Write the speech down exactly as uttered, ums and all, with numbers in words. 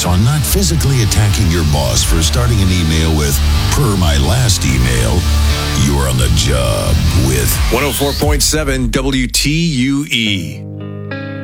emphasis on not physically attacking your boss for starting an email with, per my last email, you're on the job with one oh four point seven W T U E.